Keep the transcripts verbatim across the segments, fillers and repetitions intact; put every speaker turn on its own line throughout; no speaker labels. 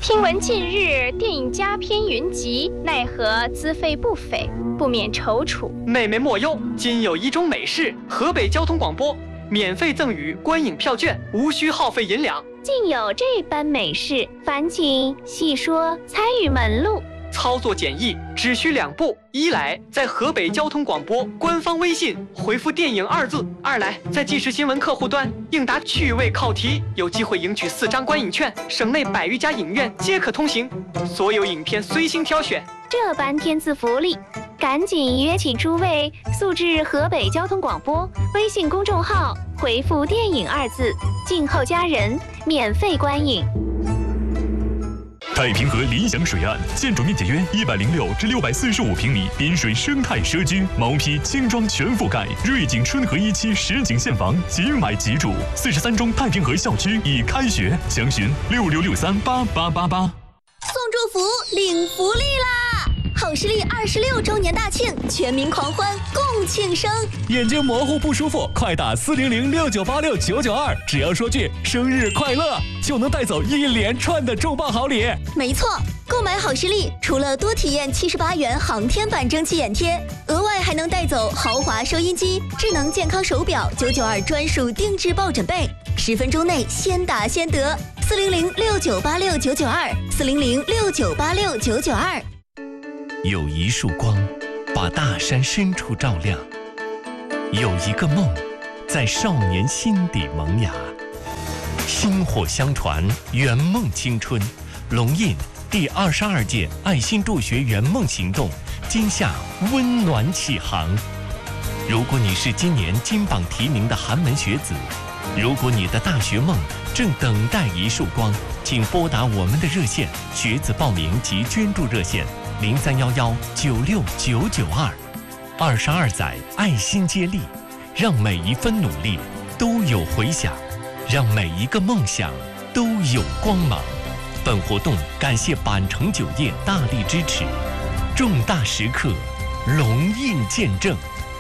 听闻近日电影佳片云集，奈何资费不菲，不免踌躇。
妹妹莫忧，今有一种美事，河北交通广播免费赠予观影票券，无需耗费银两。
竟有这般美事，烦请细说参与门路。
操作简易，只需两步：一来在河北交通广播官方微信回复电影二字；二来在即时新闻客户端应答趣味考题，有机会赢取四张观影券，省内百余家影院皆可通行，所有影片随心挑选。
这般天赐福利，赶紧约起诸位速至河北交通广播微信公众号回复电影二字，静候家人免费观影。
太平河理想水岸，建筑面积约一百零六至六百四十五平米，滨水生态社区，毛坯轻装全覆盖，瑞景春和一期实景现房，即买即住。四十三中太平河校区已开学，详询六六六三八八八八。
送祝福，领福利啦！好视力二十六周年大庆，全民狂欢，共庆生。
眼睛模糊不舒服，快打四零零六九八六九九二，只要说句生日快乐，就能带走一连串的重磅好礼。
没错，购买好视力，除了多体验七十八元航天版蒸汽眼贴，额外还能带走豪华收音机、智能健康手表、九九二专属定制抱枕被，十分钟内先打先得。四零零六九八六九九二，四零零六九八六九九二。
有一束光，把大山深处照亮；有一个梦，在少年心底萌芽。薪火相传，圆梦青春。龙印第二十二届爱心助学圆梦行动今夏温暖启航。如果你是今年金榜题名的寒门学子，如果你的大学梦正等待一束光，请拨打我们的热线，学子报名及捐助热线零三幺幺九六九九二。二十二载爱心接力，让每一分努力都有回响，让每一个梦想都有光芒。本活动感谢板城酒业大力支持，重大时刻，龙印见证。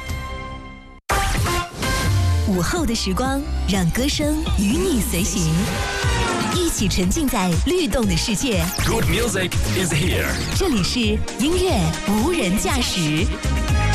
午后的时光，让歌声与你随行，一起沉浸在律动的世界。
Good music is here。
这里是音乐无人驾驶。